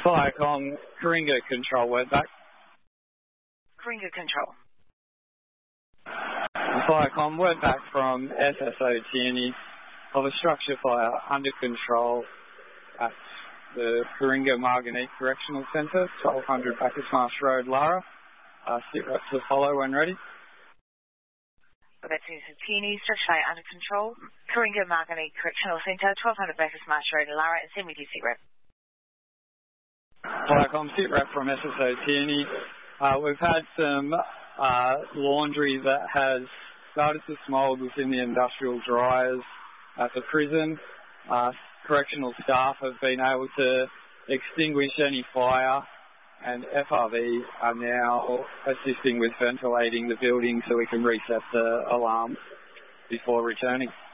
Firecom, Coringa Control, word back. Coringa Control. Firecom, word back from SSO Tierney of a structure fire under control at the Coringa Margonique Correctional Centre, 1200 Bacchus Marsh Road, Lara. Sit rep to follow when ready. That's Tierney, structure fire under control, Coringa Margonique Correctional Centre, 1200 Bacchus Marsh Road, Lara, and send me to sit rep. Firecom, sit rep from SSO Tierney. We've had some laundry that has started to smould within the industrial dryers at the prison. Correctional staff have been able to extinguish any fire, and FRV are now assisting with ventilating the building so we can reset the alarm before returning.